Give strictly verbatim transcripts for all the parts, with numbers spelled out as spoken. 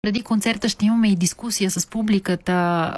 Преди концерта ще имаме и дискусия с публиката,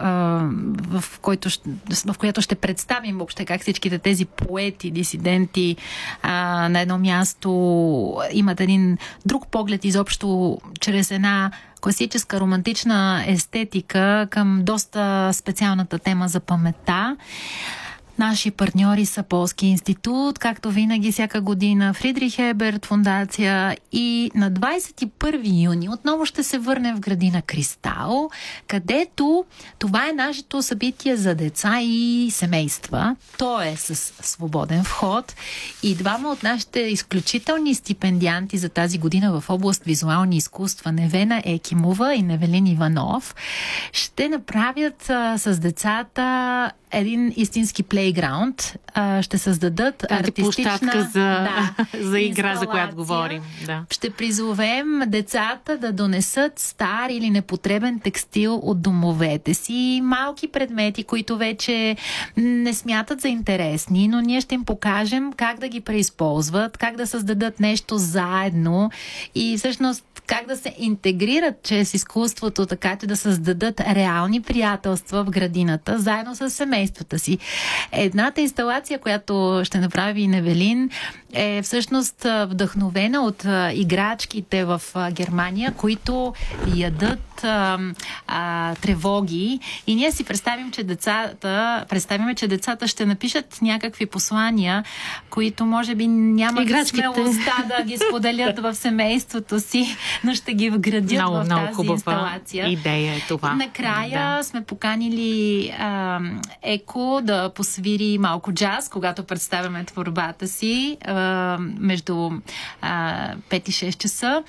в, който, в която ще представим въобще как всичките тези поети, дисиденти на едно място имат един друг поглед изобщо чрез една класическа романтична естетика към доста специалната тема за паметта. Наши партньори са Полски институт, както винаги всяка година, Фридрих Еберт фундация, и на двадесет и първи юни отново ще се върнем в градина Кристал, където това е нашето събитие за деца и семейства. То е с свободен вход и двама от нашите изключителни стипендианти за тази година в област визуални изкуства, Невена Екимова и Невелин Иванов, ще направят а, с децата един истински плейграунд. Ще създадат артистична за, да, за игра, за която говорим. Да. Ще призовем децата да донесат стар или непотребен текстил от домовете си, малки предмети, които вече не смятат за интересни, но ние ще им покажем как да ги преизползват, как да създадат нещо заедно и всъщност как да се интегрират чрез изкуството, така че да създадат реални приятелства в градината, заедно с семействата си. Едната инсталация, която ще направи Невелин, е всъщност вдъхновена от играчките в Германия, които ядат а, а, тревоги. И ние си представим, че децата, представяме, че децата ще напишат някакви послания, които може би нямат смелостта да ги споделят в семейството си, но ще ги вградят много, в много тази хубава инсталация. идея е това. Накрая да. сме поканили а, Еко да посвири малко джаз, когато представяме творбата си а, между а, пет и шест часа.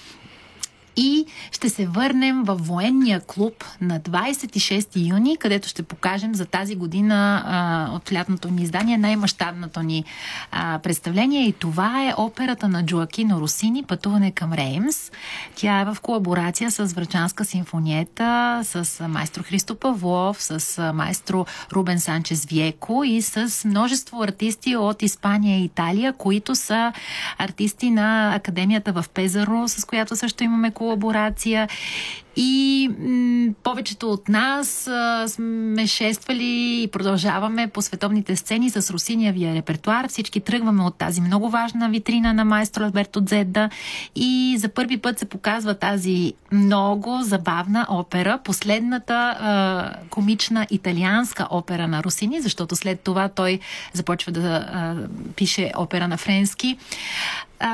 И ще се върнем във военния клуб на двадесет и шести юни, където ще покажем за тази година а, от лятното ни издание най-мащабното ни а, представление. И това е операта на Джоакино Росини "Пътуване към Реймс". Тя е в колаборация с Врачанска симфониета, с майстро Христо Павлов, с майстро Рубен Санчес Виеко и с множество артисти от Испания и Италия, които са артисти на Академията в Пезаро, с която също имаме колаборация. И м- повечето от нас а, сме шествали и продължаваме по световните сцени с Росиниевия репертуар. Всички тръгваме от тази много важна витрина на майстро Альберто Дзедда и за първи път се показва тази много забавна опера, последната а, комична италианска опера на Росини, защото след това той започва да а, пише опера на френски.